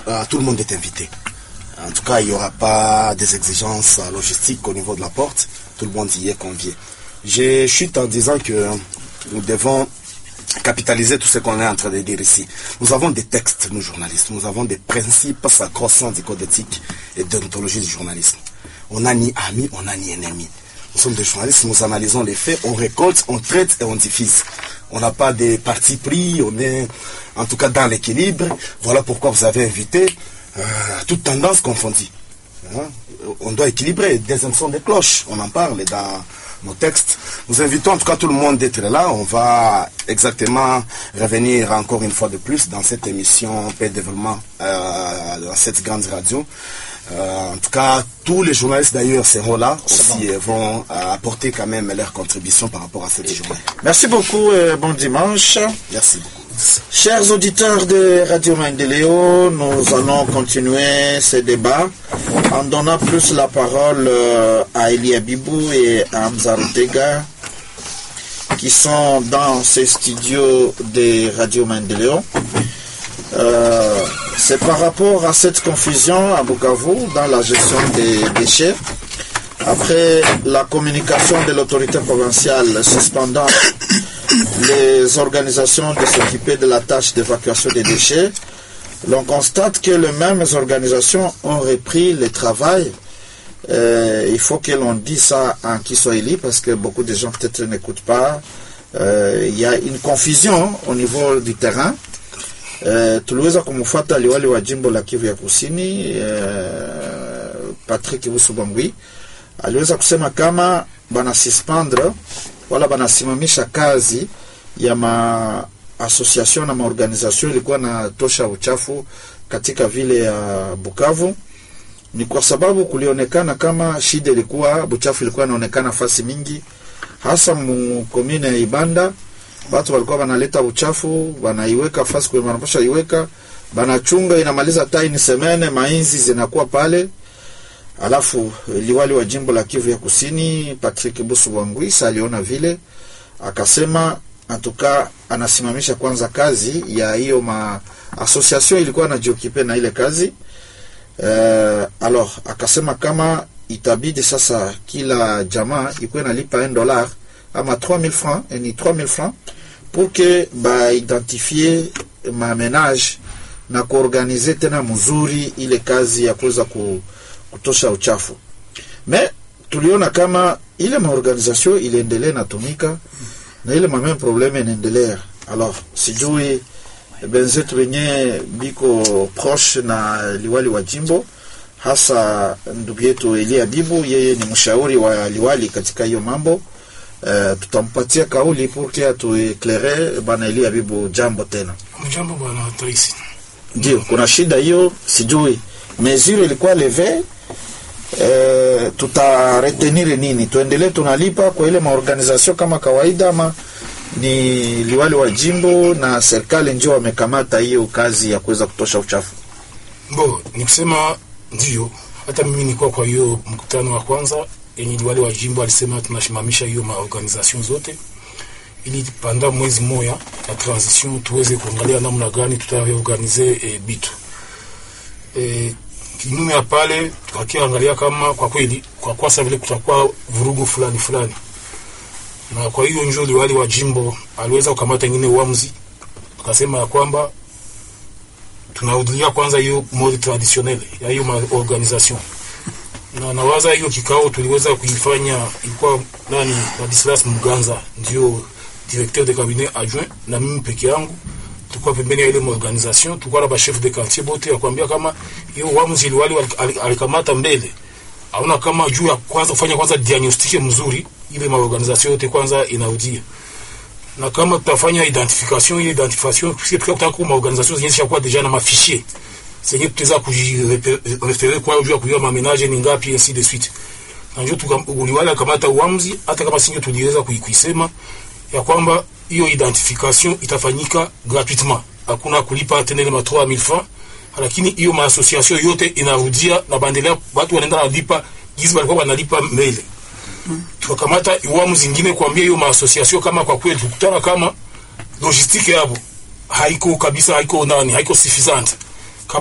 tout le monde est invité. En tout cas, il n'y aura pas des exigences logistiques au niveau de la porte. Tout le monde y est convié. Je chute en disant que nous devons capitaliser tout ce qu'on est en train de dire ici. Nous avons des textes, nous journalistes. Nous avons des principes sacro-saints du code d'éthique et d'ontologie du journalisme. On n'a ni amis, on n'a ni ennemis. Nous sommes des journalistes, nous analysons les faits, on récolte, on traite et on diffuse. On n'a pas de parti pris, on est en tout cas dans l'équilibre. Voilà pourquoi vous avez invité toute tendance confondue. On doit équilibrer des sons de cloche, on en parle dans nos textes. Nous invitons en tout cas tout le monde d'être là. On va exactement revenir encore une fois de plus dans cette émission Paix et Développement, dans cette grande radio. En tout cas, tous les journalistes d'ailleurs seront là aussi et vont apporter quand même leur contribution par rapport à cette journée. Merci beaucoup et bon dimanche. Merci beaucoup. Chers auditeurs de Radio Maendeleo, nous allons continuer ce débat en donnant plus la parole à Elie Abibou et à Hamza Rutega qui sont dans ces studios de Radio Maendeleo. C'est par rapport à cette confusion à Bukavu dans la gestion des déchets. Après la communication de l'autorité provinciale suspendant les organisations de s'occuper de la tâche d'évacuation des déchets, l'on constate que les mêmes organisations ont repris le travail. Il faut que l'on dise ça en Kiswahili parce que beaucoup de gens peut-être n'écoutent pas. Il y a une confusion au niveau du terrain. Tuliweza kumfuata liwali wa jimbo la Kivu ya Kusini Patrick Busubangwi aliweza kusema kama bana suspendre wala bana simamisha kazi ya ma association na maorganization ilikuwa na tosha uchafu katika vile ya Bukavu. Ni kwa sababu kulionekana kama shida ilikuwa uchafu ilikuwa inaonekana fasi mingi hasa mu commune ya Ibanda. Watu walikuwa wanaleta uchafu, wanaiweka fasi kwa wanapasha iweka, banachunga inamaliza taini semene, mainzi zinakuwa pale. Alafu liwali wa jimbo la Kivu ya Kusini Patrick Busubangwi aliona vile akasema atuka anasimamisha kwanza kazi ya hiyo ma association ilikuwa inajiokipe na ile kazi. Alors akasema kama itabidi sasa kila jamaa ikuwe nalipa $1 ama 3000 francs, ni 3000 francs pour que ba identifier ma ménage na kuorganize tena mzuri ile kazi ya kuweza kutosha uchafu. Mais tuliona kama ile maorganisation iliendelea natumika na ile même problème inaendelea. Alors sijui benzetu wenye biko proche na liwali wa jimbo hasa ndugu yetu Elie Abibou, yeye ni mshauri wa liwali katika hiyo mambo. Tutampatia kauli pour que atueclaire bana Elie Abibou. Jambo tena. Jambo bwana Tracy. Ndio kuna shida hiyo sijui mesure ilikuwa leve. Tutaretenir nini? Tuendelee tunalipa kwa ile maorganization kama kawaida ama ni liwali wa jimbo na serikali ndio wamekamata hiyo kazi ya kuweza kutosha uchafu? Nikusema ndio. Hata mimi nilikuwa kwa hiyo mkutano wa kwanza yenye liwali wa jimbo alisema tunashimamisha hiyo maorganization zote ili panda mwezi moja ya transition tuweze kuangalia namna gani tutaorganize bitu. Kinyume ya pale tukaangalia kama kwa kweli kwa sababu vile kutakuwa vurugu fulani. Na kwa hiyo njoo liwali wa jimbo aliweza kukamata nyingine uamuzi akasema ya kwamba tunarudia kwanza hiyo mode traditionnel ya hiyo organisation. Na nawaza hiyo kikao tuliweza kuifanya ilikuwa nani Ladislas Muganza ndio directeur de cabinet adjoint na mimi peke yangu tulikuwa pembeni ya ile organisation. Tulikuwa na ba chef de quartier bote ya kuambia kama hiyo uamuzi liwali alikamata mbele hauna kama juu ya kwanza kufanya kwanza diagnostic mzuri ile maorganisation yote kwanza inarudia. Na kama tutafanya identification c'est plus tard comme organisation zinaisha deja na mafichier c'est tutaweza kujireferer kwa juu ya kujua mamenaje ni ngapi ainsi de suite. Na ndio tuliwala kamata uamuzi hata kama sinyo tuliweza kuisema ya kwamba hiyo identification itafanyika gratuitement, hakuna kulipa tena ile 3000 francs, lakini hiyo ma association yote inarudia na bandelea watu wanaenda nalipa gizi walikuwa wanalipa mbele. Tukakamata uamuzi zingine kuambia hiyo ma association kama kwa kweli tukutana kama logistique yabo haiko kabisa, haiko suffisante.